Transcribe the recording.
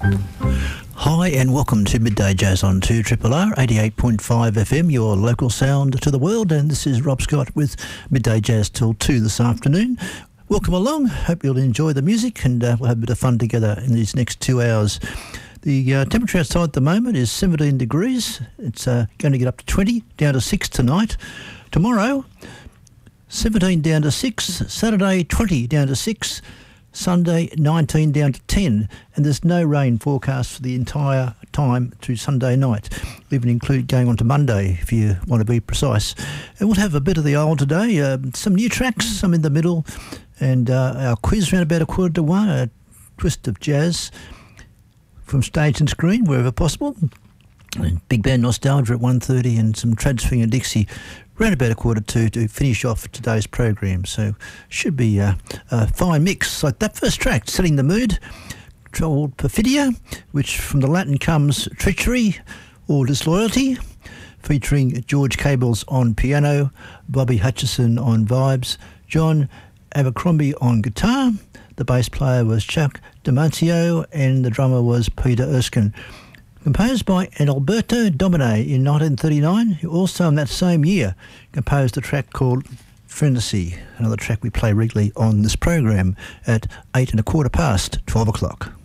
Hi and welcome to Midday Jazz on 2RRR 88.5 FM, your local sound to the world, and this is Rob Scott with Midday Jazz till 2 this afternoon. Welcome along, hope you'll enjoy the music and we'll have a bit of fun together in these next 2 hours. The temperature outside at the moment is 17 degrees, it's going to get up to 20, down to 6 tonight. Tomorrow, 17 down to 6, Saturday 20 down to 6, Sunday 19 down to 10, and there's no rain forecast for the entire time to Sunday night, even include going on to Monday if you want to be precise. And we'll have a bit of the old today, some new tracks, some in the middle, and our quiz around about 1:45, a twist of jazz from stage and screen wherever possible. And big band nostalgia at 1:30 and some Tradswing and Dixie around about 1:45 to finish off today's program. So should be a fine mix. Like that first track, setting the mood, called Perfidia, which from the Latin comes treachery or disloyalty, featuring George Cables on piano, Bobby Hutchison on vibes, John Abercrombie on guitar. The bass player was Chuck Damancio and the drummer was Peter Erskine. Composed by Alberto Domine in 1939, who also in that same year composed a track called Frenesy, another track we play regularly on this program at 8 1/4 past 12 o'clock.